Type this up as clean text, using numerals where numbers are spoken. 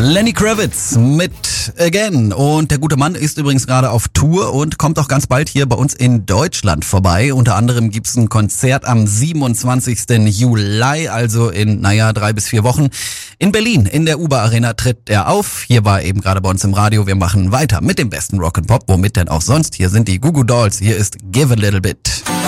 Lenny Kravitz mit Again. Und der gute Mann ist übrigens gerade auf Tour und kommt auch ganz bald hier bei uns in Deutschland vorbei. Unter anderem gibt's ein Konzert am 27. Juli, also in, 3 bis 4 Wochen. In Berlin, in der Uber Arena tritt er auf. Hier war er eben gerade bei uns im Radio. Wir machen weiter mit dem besten Rock'n'Pop. Womit denn auch sonst? Hier sind die Goo Goo Dolls. Hier ist Give a Little Bit.